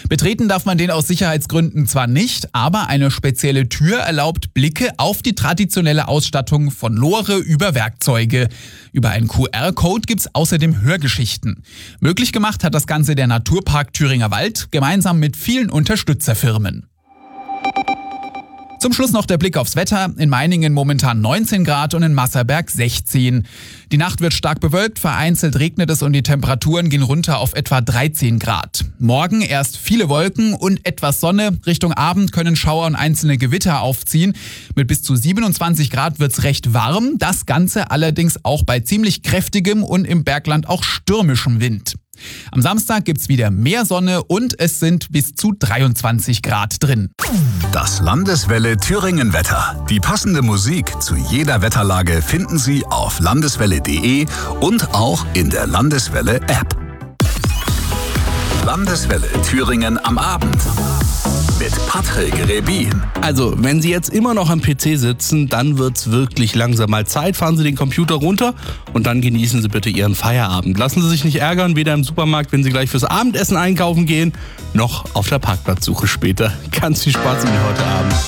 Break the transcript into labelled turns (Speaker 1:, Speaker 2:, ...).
Speaker 1: Betreten darf man den aus Sicherheitsgründen zwar nicht, aber eine spezielle Tür erlaubt Blicke auf die traditionelle Ausstattung von Lore über Werkzeuge. Über einen QR-Code gibt's außerdem Hörgeschichten. Möglich gemacht hat das Ganze der Naturpark Thüringer Wald gemeinsam mit vielen Unterstützerfirmen. Zum Schluss noch der Blick aufs Wetter. In Meiningen momentan 19 Grad und in Masserberg 16. Die Nacht wird stark bewölkt, vereinzelt regnet es und die Temperaturen gehen runter auf etwa 13 Grad. Morgen erst viele Wolken und etwas Sonne. Richtung Abend können Schauer und einzelne Gewitter aufziehen. Mit bis zu 27 Grad wird's recht warm. Das Ganze allerdings auch bei ziemlich kräftigem und im Bergland auch stürmischem Wind. Am Samstag gibt's wieder mehr Sonne und es sind bis zu 23 Grad drin.
Speaker 2: Das Landeswelle Thüringen Wetter. Die passende Musik zu jeder Wetterlage finden Sie auf landeswelle.de und auch in der Landeswelle App. Landeswelle Thüringen am Abend. Mit Patrick Rebin.
Speaker 3: Also, wenn Sie jetzt immer noch am PC sitzen, dann wird's wirklich langsam mal Zeit. Fahren Sie den Computer runter und dann genießen Sie bitte Ihren Feierabend. Lassen Sie sich nicht ärgern, weder im Supermarkt, wenn Sie gleich fürs Abendessen einkaufen gehen, noch auf der Parkplatzsuche später. Ganz viel Spaß Ihnen heute Abend.